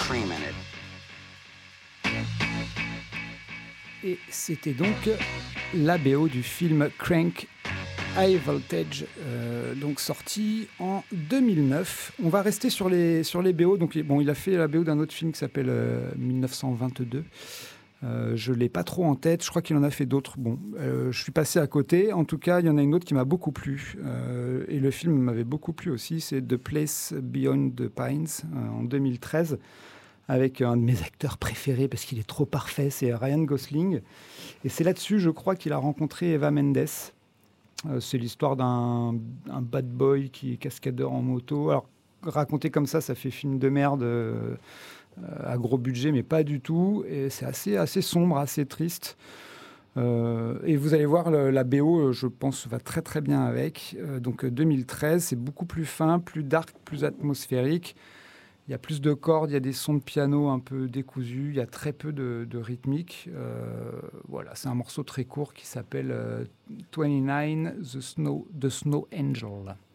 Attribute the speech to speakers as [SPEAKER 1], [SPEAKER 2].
[SPEAKER 1] cream in it.
[SPEAKER 2] Et c'était donc la BO du film Crank High Voltage, donc sorti en 2009. On va rester sur les BO. Donc, bon, il a fait la BO d'un autre film qui s'appelle 1922. Je ne l'ai pas trop en tête. Je crois qu'il en a fait d'autres. Bon, je suis passé à côté. En tout cas, il y en a une autre qui m'a beaucoup plu. Et le film m'avait beaucoup plu aussi. C'est The Place Beyond the Pines en 2013. Avec un de mes acteurs préférés, parce qu'il est trop parfait, c'est Ryan Gosling. Et c'est là-dessus, je crois, qu'il a rencontré Eva Mendes. C'est l'histoire d'un bad boy qui est cascadeur en moto. Alors, raconté comme ça fait film de merde à gros budget, mais pas du tout. Et c'est assez sombre, assez triste. Et vous allez voir, la BO, je pense, va très très bien avec. Donc 2013, c'est beaucoup plus fin, plus dark, plus atmosphérique. Il y a plus de cordes, il y a des sons de piano un peu décousus, il y a très peu de rythmique. Voilà, c'est un morceau très court qui s'appelle 29, The Snow Angel.